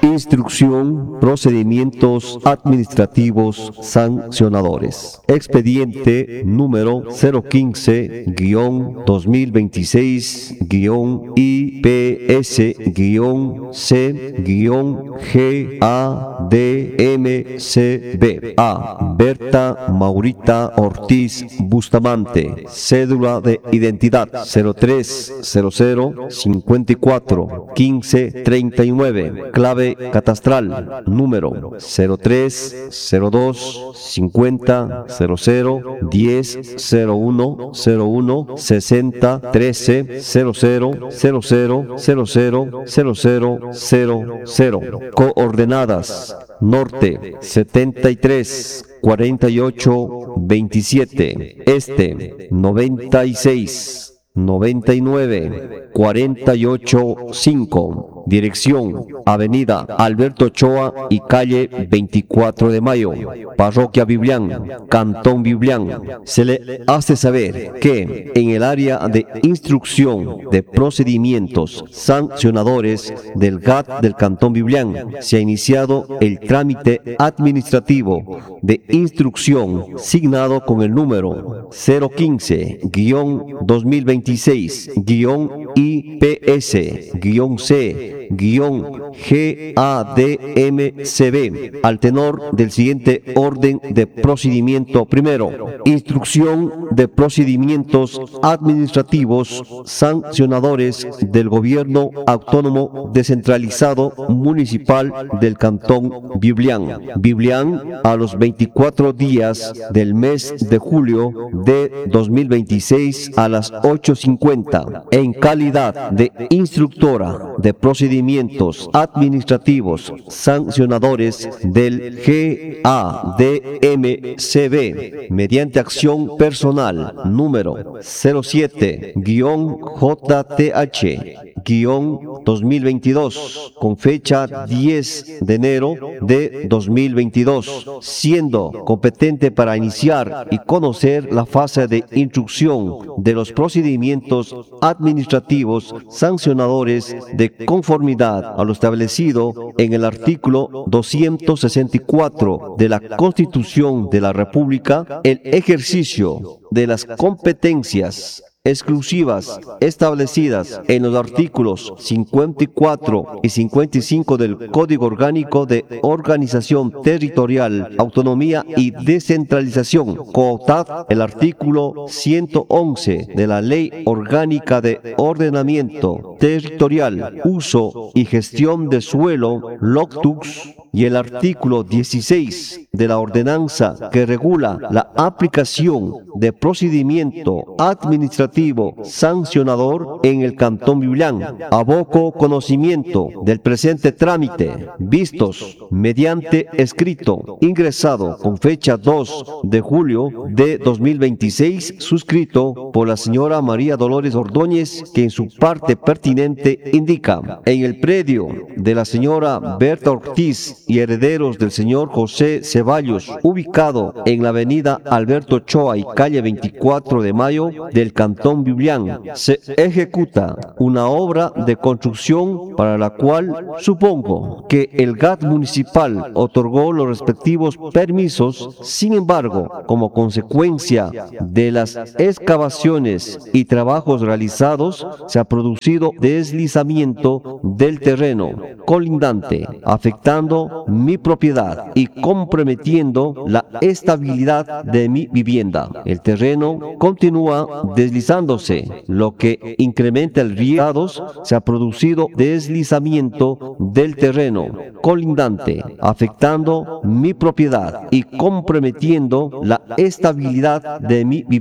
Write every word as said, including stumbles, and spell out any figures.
Instrucción, procedimientos administrativos sancionadores. Expediente número cero quince guión dos mil veintiséis guión I P S guión C guión G A D M C B. A. Berta Maurita Ortiz Bustamante. Cédula de identidad cero tres cero cero cincuenta y cuatro quince treinta y nueve. Clave catastral número cero tres cero dos cincuenta cero cero diez cero uno cero uno sesenta trece cero cero cero cero cero cero cero cero cero cero. Coordenadas: norte setenta y tres cuarenta y ocho veintisiete, este noventa y seis noventa y nueve cuarenta y ocho cinco. Dirección: Avenida Alberto Ochoa y calle veinticuatro de mayo, Parroquia Biblián, Cantón Biblián. Se le hace saber que en el área de instrucción de procedimientos sancionadores del G A T del Cantón Biblián se ha iniciado el trámite administrativo de instrucción signado con el número cero quince guión dos mil veintiséis guión I P S guión C guión G A D M C B al tenor del siguiente orden de procedimiento. Primero, instrucción de procedimientos administrativos sancionadores del Gobierno Autónomo Descentralizado Municipal del Cantón Biblián. Biblián, a los veinticuatro días del mes de julio de dos mil veintiséis a las ocho cincuenta, en calidad de instructora de procedimientos administrativos sancionadores del G A D M C B, mediante acción personal número cero siete guión J T H guión dos mil veintidós, con fecha diez de enero de dos mil veintidós, siendo competente para iniciar y conocer la fase de instrucción de los procedimientos administrativos sancionadores de conformidad a lo establecido en el artículo doscientos sesenta y cuatro de la Constitución de la República, el ejercicio de las competencias exclusivas establecidas en los artículos cincuenta y cuatro y cincuenta y cinco del Código Orgánico de Organización Territorial, Autonomía y Descentralización, cooptad el artículo ciento once de la Ley Orgánica de Ordenamiento Territorial, Uso y Gestión de Suelo, LOCTUS, y el artículo dieciséis de la ordenanza que regula la aplicación de procedimiento administrativo sancionador en el Cantón Biblián. Aboco conocimiento del presente trámite, vistos mediante escrito ingresado con fecha dos de julio de dos mil veintiséis, suscrito por la señora María Dolores Ordóñez, que en su parte pertinente indica: en el predio de la señora Berta Ortiz y herederos del señor José Ceballos, ubicado en la avenida Alberto Ochoa y calle veinticuatro de mayo del Cantón Biblián, se ejecuta una obra de construcción para la cual supongo que el G A T municipal otorgó los respectivos permisos. Sin embargo, como consecuencia de las excavaciones y trabajos realizados, se ha producido deslizamiento del terreno colindante, afectando mi propiedad y comprometiendo la estabilidad de mi vivienda. El terreno continúa deslizándose, lo que incrementa el riesgo. Se ha producido deslizamiento del terreno colindante, afectando mi propiedad y comprometiendo la estabilidad de mi vivienda.